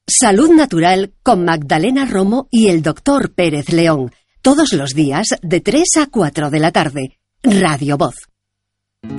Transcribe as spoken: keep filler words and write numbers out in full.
Salud Natural con Magdalena Romo y el doctor Pérez León. Todos los días de tres a cuatro de la tarde. Radio Voz.